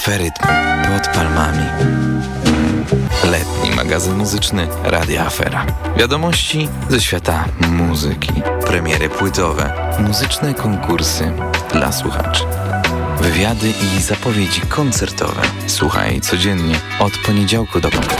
Aferytm pod palmami. Letni magazyn muzyczny Radia Afera. Wiadomości ze świata muzyki. Premiery płytowe. Muzyczne konkursy dla słuchaczy. Wywiady i zapowiedzi koncertowe. Słuchaj codziennie od poniedziałku do piątku.